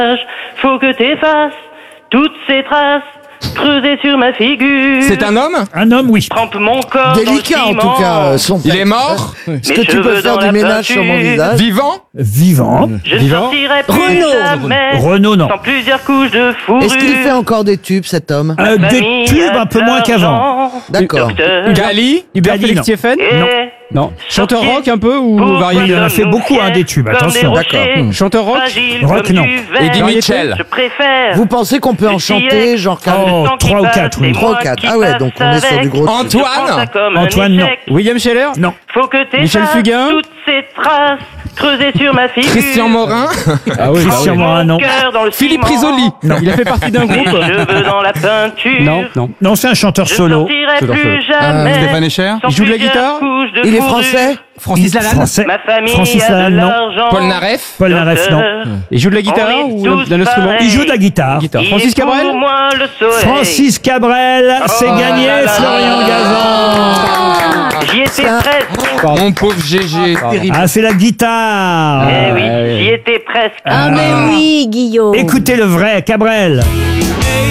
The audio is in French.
Faut que t'effaces toutes ces traces creusées sur ma figure. C'est un homme? Un homme, oui. Trempe mon corps Délicat dans en le tout cas, ciment. son Il est mort? Est-ce que tu peux cheveux faire dans du la ménage sur mon peinture. visage? Vivant? Vivant. Je ne sortirai plus jamais Renaud, non. sans plusieurs couches de fourrure. Est-ce qu'il fait encore des tubes cet homme? Des tubes un peu moins qu'avant. D'accord. Gali? Hubert Gali, Félix non. Thiéphane? Non. Chanteur rock un peu ou variété? Il en a fait beaucoup, des tubes, attention. D'accord. Chanteur rock? Rock, non. Eddie Mitchell. Je préfère. Vous pensez qu'on peut en chanter, genre Oh, 3 ou 4, oui. 3 ou 4. Ah ouais, donc on est sur du gros tube. Antoine, non. William Scheller? Non. Faut que t'effaces Michel Fugain? toutes ces traces creusées sur ma figure. Christian Morin? Ah oui, Christian Morin, non. Cœur dans le Philippe ciment. Risoli? Il a fait partie d'un Mes groupe? cheveux dans la peinture. Non. Non, c'est un chanteur Je ne solo. sortirai plus jamais. Stéphane Echer? sans Il joue de la plusieurs guitare? couches de Il est fourrure. français? Francis Lalanne? Français. Ma famille Francis a de Lalanne, non. l'argent. Paul Naref? Paul Naref, non. Il joue de la guitare On est ou tous d'un instrument? pareils. Il joue de la guitare. Guitare. Il Francis est pour Cabrel? moi le soleil. Francis Cabrel, c'est Oh gagné, là là Florian là Gazan. J'y étais presque. Mon pauvre GG. Ah, c'est la guitare. Eh oui, j'y étais presque. Ah mais oui, Guillaume. Écoutez le vrai Cabrel.